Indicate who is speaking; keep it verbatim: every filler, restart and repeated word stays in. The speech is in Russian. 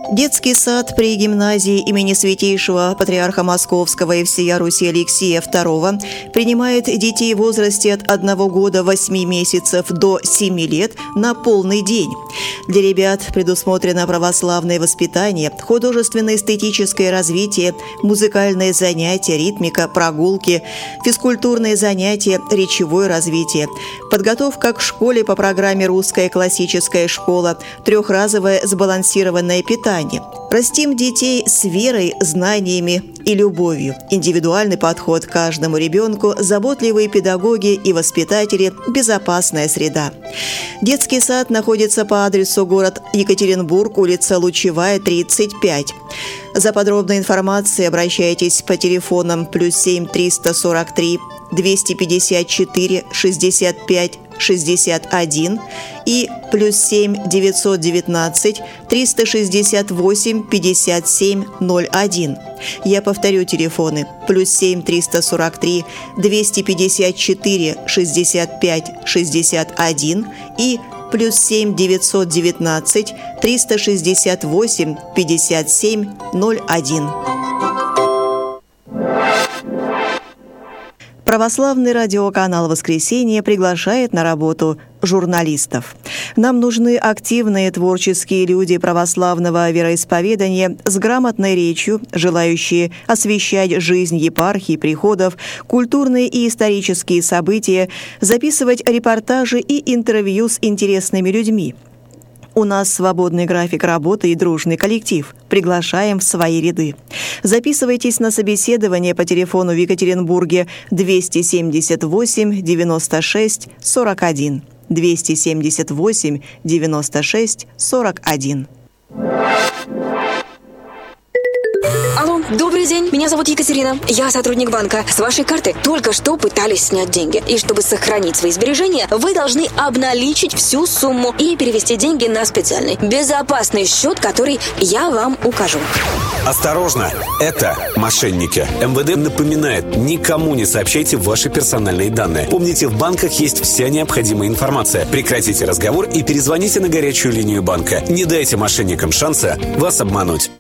Speaker 1: Детский сад при гимназии имени Святейшего Патриарха Московского и всея Руси Алексия второго принимает детей в возрасте от одного года восьми месяцев до семи лет на полный день. Для ребят предусмотрено православное воспитание, художественно-эстетическое развитие, музыкальные занятия, ритмика, прогулки, физкультурные занятия, речевое развитие, подготовка к школе по программе «Русская классическая школа», трехразовое сбалансированное питание. Растим детей с верой, знаниями и любовью. Индивидуальный подход к каждому ребенку, заботливые педагоги и воспитатели, безопасная среда. Детский сад находится по адресу город Екатеринбург, улица Лучевая, тридцать пять. За подробной информацией обращайтесь по телефонам плюс семь триста сорок три двести пятьдесят четыре шестьдесят пять шестьдесят один и плюс семь девятьсот девятнадцать триста шестьдесят восемь пятьдесят семь ноль один. Я повторю телефоны: плюс семь триста сорок три двести пятьдесят четыре шестьдесят пять шестьдесят один и плюс семь девятьсот девятнадцать триста шестьдесят восемь пятьдесят семь ноль один. Православный радиоканал «Воскресенье» приглашает на работу журналистов. Нам нужны активные творческие люди православного вероисповедания с грамотной речью, желающие освещать жизнь епархий, приходов, культурные и исторические события, записывать репортажи и интервью с интересными людьми. У нас свободный график работы и дружный коллектив. Приглашаем в свои ряды. Записывайтесь на собеседование по телефону в Екатеринбурге двести семьдесят восемь девяносто шесть сорок один. двести семьдесят восемь девяносто шесть сорок один.
Speaker 2: Алло, добрый день. Меня зовут Екатерина. Я сотрудник банка. С вашей карты только что пытались снять деньги. И чтобы сохранить свои сбережения, вы должны обналичить всю сумму и перевести деньги на специальный, безопасный счет, который я вам укажу.
Speaker 3: Осторожно, это мошенники. эм вэ дэ напоминает: никому не сообщайте ваши персональные данные. Помните, в банках есть вся необходимая информация. Прекратите разговор и перезвоните на горячую линию банка. Не дайте мошенникам шанса вас обмануть.